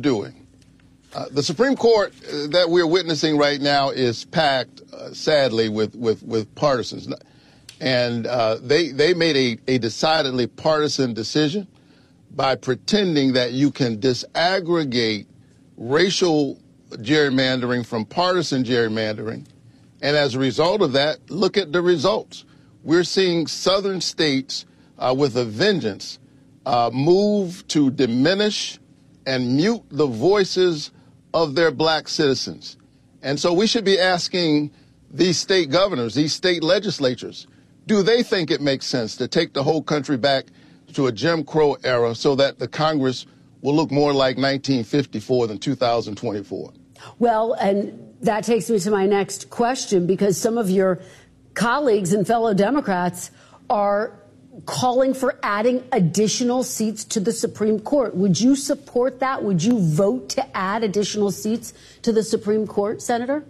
doing. The Supreme Court that we're witnessing right now is packed, sadly, with partisans. And they made a decidedly partisan decision by pretending that you can disaggregate racial gerrymandering from partisan gerrymandering. And as a result of that, look at the results. We're seeing southern states with a vengeance move to diminish and mute the voices of their black citizens. And so we should be asking these state governors, these state legislatures, do they think it makes sense to take the whole country back to a Jim Crow era so that the Congress will look more like 1954 than 2024? Well, and that takes me to my next question, because some of your colleagues and fellow Democrats are calling for adding additional seats to the Supreme Court. Would you support that? Would you vote to add additional seats to the Supreme Court, Senator?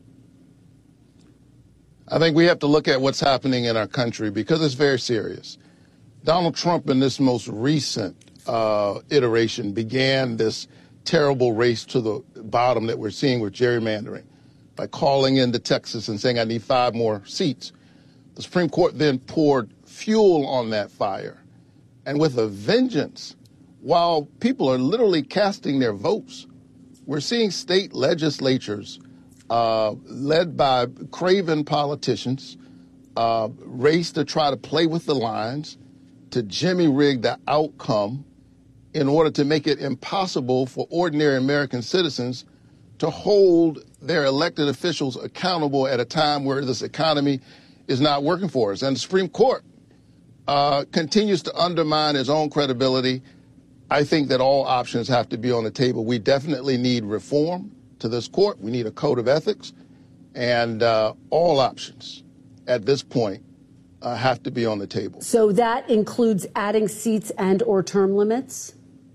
I think we have to look at what's happening in our country because it's very serious. Donald Trump, in this most recent iteration, began this terrible race to the bottom that we're seeing with gerrymandering by calling into Texas and saying, I need 5 more seats. The Supreme Court then poured fuel on that fire, and with a vengeance, while people are literally casting their votes, we're seeing state legislatures led by craven politicians race to try to play with the lines, to jimmy-rig the outcome in order to make it impossible for ordinary American citizens to hold their elected officials accountable at a time where this economy is not working for us. And the Supreme Court continues to undermine its own credibility. I think that all options have to be on the table. We definitely need reform to this court. We need a code of ethics. And all options at this point have to be on the table. So that includes adding seats and or term limits?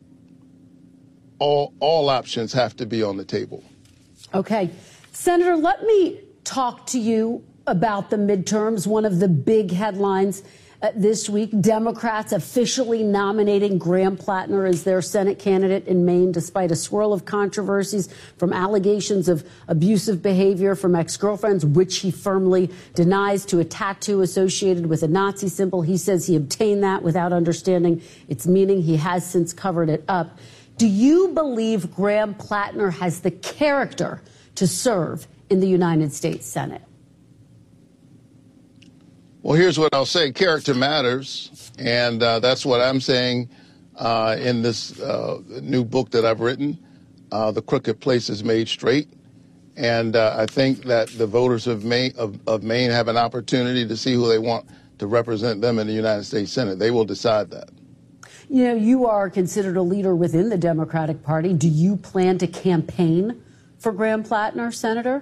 All options have to be on the table. Okay. Senator, let me talk to you about the midterms. One of the big headlines this week, Democrats officially nominating Graham Plattner as their Senate candidate in Maine, despite a swirl of controversies from allegations of abusive behavior from ex-girlfriends, which he firmly denies, to a tattoo associated with a Nazi symbol. He says he obtained that without understanding its meaning. He has since covered it up. Do you believe Graham Plattner has the character to serve in the United States Senate? Well, here's what I'll say. Character matters, and that's what I'm saying in this new book that I've written, The Crooked Places Made Straight. And I think that the voters of Maine have an opportunity to see who they want to represent them in the United States Senate. They will decide that. You know, you are considered a leader within the Democratic Party. Do you plan to campaign for Graham Plattner, Senator?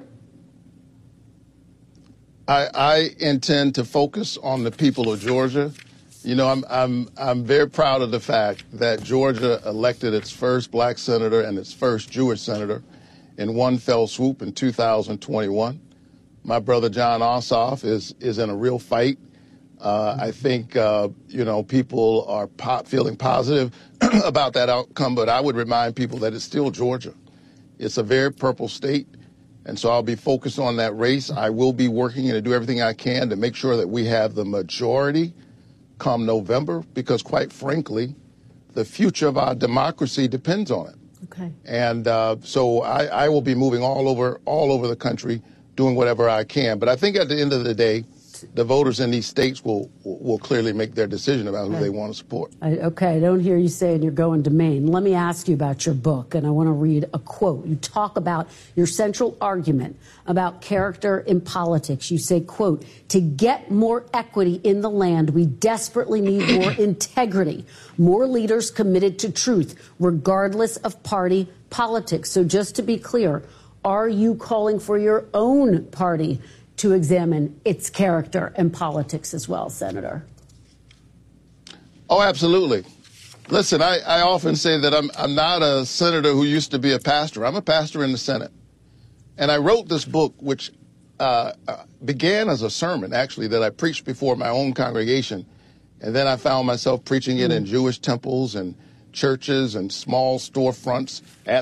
I intend to focus on the people of Georgia. You know, I'm very proud of the fact that Georgia elected its first black senator and its first Jewish senator in one fell swoop in 2021. My brother Jon Ossoff is in a real fight. I think, you know, people are feeling positive about that outcome, but I would remind people that it's still Georgia. It's a very purple state. And so I'll be focused on that race. I will be working to do everything I can to make sure that we have the majority come November, because quite frankly, the future of our democracy depends on it. Okay. And so I will be moving all over the country, doing whatever I can. But I think at the end of the day, the voters in these states will clearly make their decision about who they want to support. Okay, I don't hear you saying you're going to Maine. Let me ask you about your book, and I want to read a quote. You talk about your central argument about character in politics. You say, quote, to get more equity in the land, we desperately need more integrity, more leaders committed to truth, regardless of party politics. So just to be clear, are you calling for your own party to examine its character and politics as well, Senator? Oh, absolutely. Listen, I often say that I'm not a senator who used to be a pastor. I'm a pastor in the Senate. And I wrote this book, which began as a sermon, actually, that I preached before my own congregation. And then I found myself preaching it in Jewish temples and churches and small storefronts at